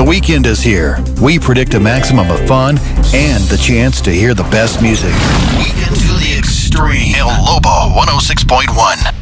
weekend is here. We predict a maximum of fun and the chance to hear the best music. Weekend to the extreme. El Lobo 106.1.